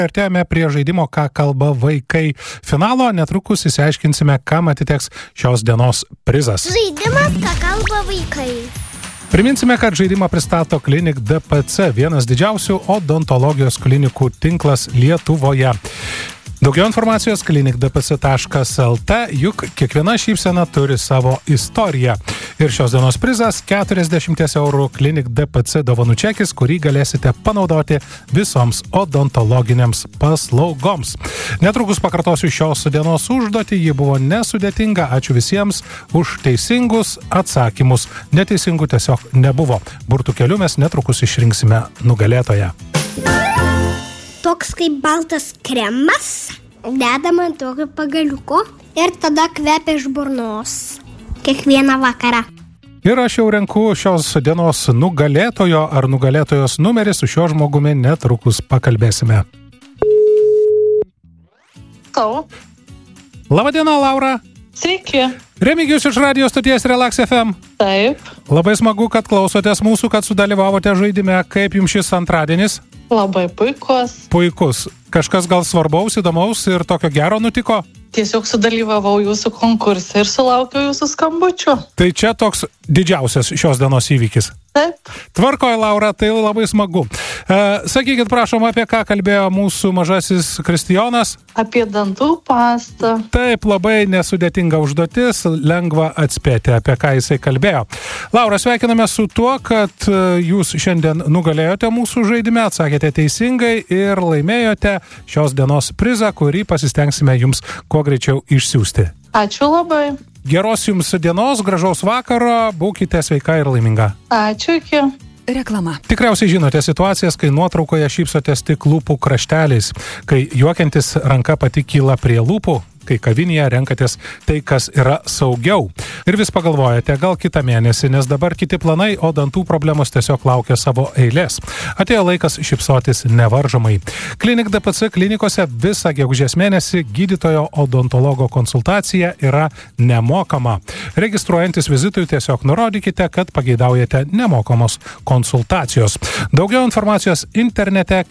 Artėjame prie žaidimo Ką kalba vaikai finalo. Netrukus įsiaiškinsime, kam atiteks šios dienos prizas. Žaidimas Ką kalba vaikai. Priminsime, kad žaidimą pristato Klinik DPC, vienas didžiausių odontologijos klinikų tinklas Lietuvoje. Daugiau informacijos klinikdpc.lt, juk kiekviena šypsena turi savo istoriją. Ir šios dienos prizas 40 € Klinik DPC dovanų čekis, kurį galėsite panaudoti visoms odontologinėms paslaugoms. Netrukus pakartosiu šios dienos užduotį, ji buvo nesudėtinga, ačiū visiems už teisingus atsakymus. Neteisingų tiesiog nebuvo. Burtų keliu mes netrukus išrinksime nugalėtoją. Toks kaip baltas kremas, dedama ant tokio pagaliuko ir tada kvepia iš burnos kiekvieną vakarą. Ir aš jau renku šios dienos nugalėtojo ar nugalėtojos numerį, su šiuo žmogumi netrukus pakalbėsime. Labadiena, Laura. Sveiki. Remigijus iš radijo stoties Relax FM. Taip. Labai smagu, kad klausotės mūsų, kad sudalyvavote žaidime. Kaip jums šis antradienis? Labai puikus. Puikus. Kažkas gal svarbaus, įdomaus ir tokio gero nutiko? Tiesiog sudalyvavau jūsų konkurse ir sulaukiau jūsų skambučių. Tai čia toks didžiausias šios dienos įvykis. Taip. Tvarkoj, Laura, tai labai smagu. Sakykit, prašom, apie ką kalbėjo mūsų mažasis Kristijonas? Apie dantų pastą. Taip, labai nesudėtinga užduotis, lengva atspėti, apie ką jisai kalbėjo. Laura, sveikiname su tuo, kad jūs šiandien nugalėjote mūsų žaidime, atsakėte teisingai ir laimėjote šios dienos prizą, kurį pasistengsime jums kuo greičiau išsiųsti. Ačiū labai. Geros jums dienos, gražaus vakaro, būkite sveika ir laiminga. Ačiū, iki. Reklama. Tikriausiai žinote situacijas, kai nuotraukoje šypsotės tik lūpų krašteliais, kai juokiantis ranka pati kyla prie lūpų, kai kavinėje renkatės tai, kas yra saugiau. Ir vis pagalvojate, gal kitą mėnesį, nes dabar kiti planai, o dantų problemos tiesiog laukia savo eilės. Atėjo laikas šypsotis nevaržomai. Klinik DPC klinikose visą gegužės mėnesį gydytojo odontologo konsultacija yra nemokama. Registruojantis vizitui tiesiog nurodykite, kad pageidaujate nemokamos konsultacijos. Daugiau informacijos internete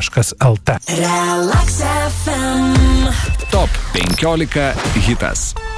klinikdpc.lt. Relax FM. Top 15 hitas.